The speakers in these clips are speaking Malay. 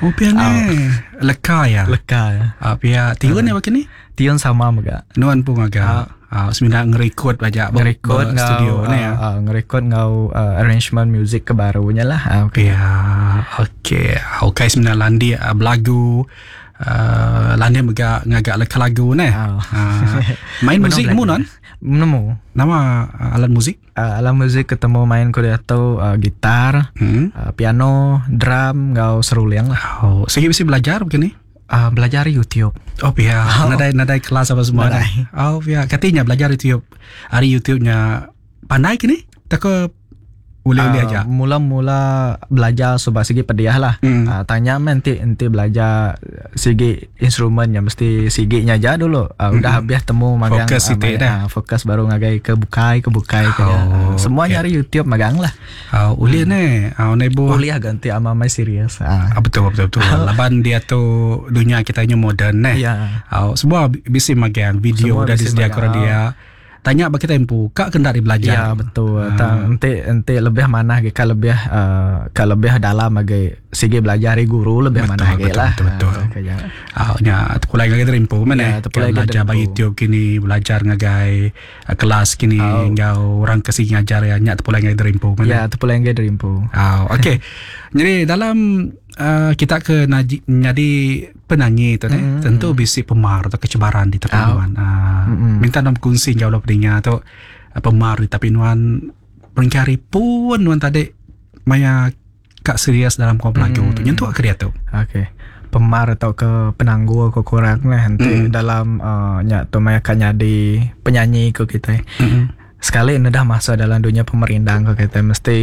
Oh piano leka ya. Pia tiun ya begini. Tiun sama maga. Nuan pun agak. Sebenarnya ngerekod aja. Ngerekod studio ni ya. Ngerekod ngau arrangement music kebarunya lah. Ya, okay. Okay sebenarnya landi belagu. Landi ngagak leka lagu ni. Main musik mu non? Nemu. Nama alat musik? Alat musik ketemu main ko dia tahu gitar, piano, drum, ngau seruling lah. Saya bisa belajar begini? Belajar YouTube. Oh pihak nadai kelas apa semua. Oh pihak katanya belajar YouTube. Hari YouTube-nya pandai kini? Tak boleh aja. Mula-mula belajar sebab segi pediah lah. Tanya nanti belajar segi instrumennya mesti siginya aja dulu. Udah habis temu magang. Fokus baru ngagai ke bukai semua nyari YouTube magang lah. Uli ni, nebo. Uli ganti ama mai serius. Betul. Laban dia tu dunia kita ni modern ni. Semua bisa magang video dah disediakan dia. Tanya bagi tempo, kak kendari belajar. Ya betul. Nanti lebih mana ke lebih dalam lagi segi belajar guru lebih mana lagi lah. Betul. Nya terpulai ngagai tempo mana? Belajar bagi YouTube kini belajar ngagai kelas kini ngau orang kesini ngajar ya nya terpulai ngagai tempo mana? Ya terpulai ngagai tempo. Okey. Jadi dalam kita ke jadi penyanyi tu tentu bisi pemar atau kecebaran di terpenuhan. Minta nom kunci jauh lebihnya tu pemar tapi nuan berkari pun nuan tadi maya kak serius dalam kau lagu tu nyentuh kerja tu. Okey. Pemar atau ke penangguh ke kurang lah nanti dalam nya tu maya kan jadi penyanyi ke kita. Sekali ini dah masuk dalam dunia pemerintah ke kita mesti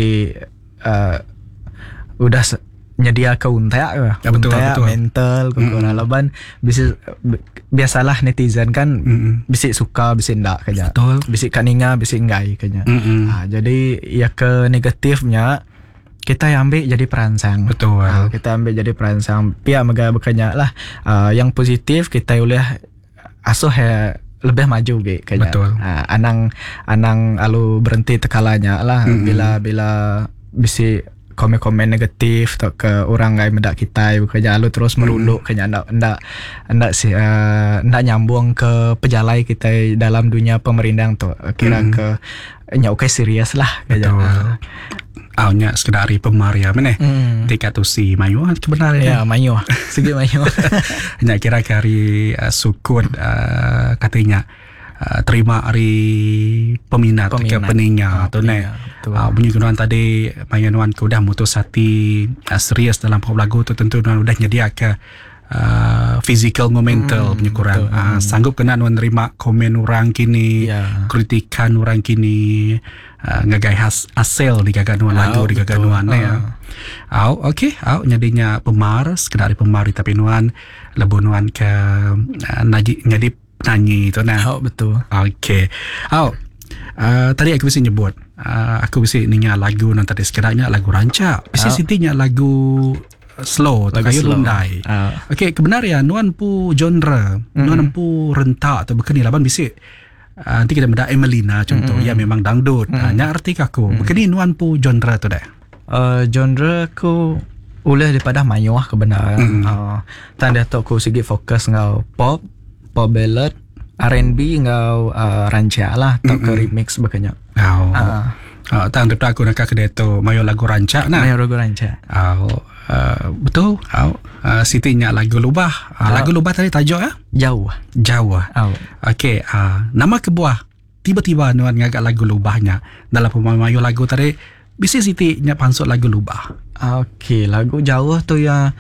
udah nyedia ke unta betul. Mental kurang laban biasalah netizen kan bisi suka bisi ndak kaya bisi kaninga bisi enggak kaya jadi ya ke negatifnya kita ambil jadi perangsang kita ambil jadi perangsang pihak mega bekanya lah yang positif kita boleh asuh lebih maju ge kaya anang alu berhenti tekalanya lah bila bisi komen-komen negatif atau ke orang lain mendak kita kerja lu terus merunduk kena ndak nyambung ke pejalai kita dalam dunia pemerintahan tu kira ke nyaukai serius lah kerja. Nya sekedari pemaria mana? Tika tu si Mayu sebenarnya. Ya Mayu, segi Mayu. Nya kira kari sukun katanya. Terima hari peminat ke peningnya tu ne. Bunyi kenuan tadi mayanuan ku dah mutus hati serius dalam pop lagu tu tentu nuan udah nyedia ke physical mental punya kurang sanggup kena nuan nerima komen orang kini kritikan orang kini ngagai hasil di gaganuan lagu di gaganuan ya. Okey nyadinya pemar sekedar pemar tapi nuan lebu nuan ke nyadi nyanyi tu nah. Betul. Okey. Tadi aku bisa nyebut aku bisa ninya lagu nan tadi sekiranya lagu rancak. Bisa sitinya lagu slow atau kayu lundai. Okey, kebenaran nuan pu genre, nuan pu rentak atau bekeni laban bisa nanti kita benda Emelina contoh ya memang dangdut. Nya arti aku. Bekeni nuan pu genre tu dah. Genre aku boleh daripada mayuah kebenaran. Tanda tu aku segi fokus ngau pop ballad, R&B ngau rancak lah atau ke remix beganya. Tang depan aku nak kedai tu mayo lagu rancak nah. Mayo lagu rancak. Betul. Sitinya lagu lubah. Lagu lubah tadi tajuk Jauh. Okey, nama kebuah tiba-tiba nuan ngagak lagu lubahnya dalam pemayo lagu tadi bisa sitinya pansut lagu lubah. Okey, lagu Jauh tu ya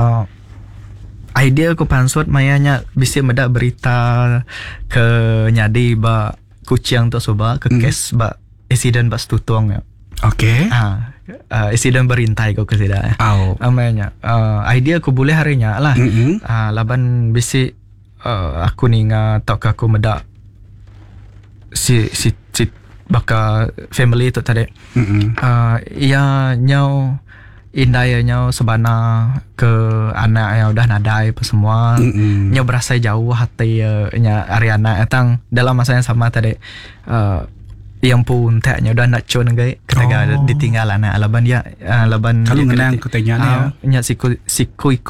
idea ko pansut mayanya bisa medak berita ke nyadi ba kucing tu soba ke kes ba insiden ba stutuang ya. Okey. Insiden berintai ko kesida. Amanya idea ko boleh harinya lah. Laban bisa aku ninga tok aku medak si baka family tu tadi. Ya nyau indahnya sebana ke anak yang udah nadai apa semua nya berasa jauh hati nya Ariana etang dalam masa yang sama tadi yang pun taknya udah nak cun gai ketika ditinggal anak laban ya laban kalau ngenang kutanya nya siku